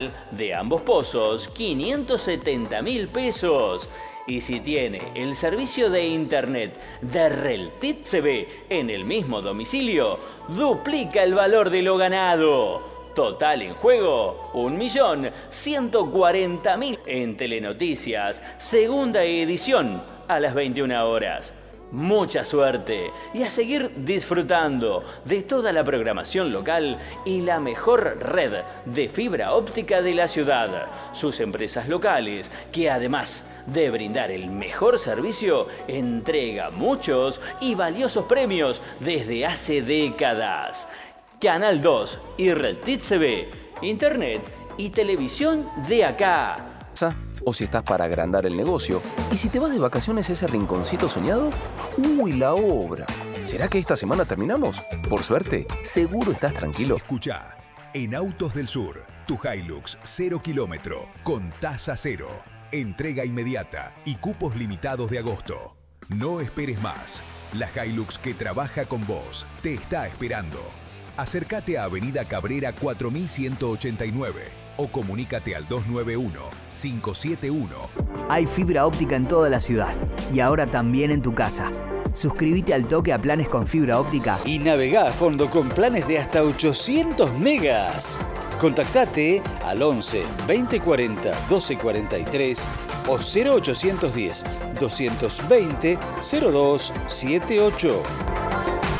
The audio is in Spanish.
De ambos pozos, 570.000 pesos. Y si tiene el servicio de internet de Reltit CB en el mismo domicilio, duplica el valor de lo ganado. Total en juego, 1.140.000 en Telenoticias, segunda edición a las 21 horas. Mucha suerte y a seguir disfrutando de toda la programación local y la mejor red de fibra óptica de la ciudad. Sus empresas locales, que además de brindar el mejor servicio, entrega muchos y valiosos premios desde hace décadas. Canal 2 y Reltit CB, internet y televisión de acá. O si estás para agrandar el negocio. ¿Y si te vas de vacaciones a ese rinconcito soñado? ¡Uy, la obra! ¿Será que esta semana terminamos? Por suerte, seguro estás tranquilo. Escuchá, en Autos del Sur, tu Hilux 0 kilómetro con tasa cero, entrega inmediata y cupos limitados de agosto. No esperes más. La Hilux que trabaja con vos te está esperando. Acércate a Avenida Cabrera 4189 o comunícate al 291-571. Hay fibra óptica en toda la ciudad y ahora también en tu casa. Suscríbete al toque a planes con fibra óptica y navegá a fondo con planes de hasta 800 megas. Contactate al 11 2040 1243 o 0810 220 0278.